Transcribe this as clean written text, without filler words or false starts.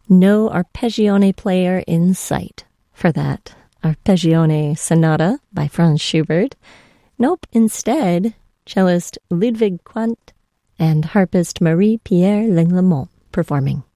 No arpeggione player in sight for that Arpeggione Sonata by Franz Schubert. Nope, instead, cellist Ludwig Quandt and harpist Marie-Pierre Lenglemont performing.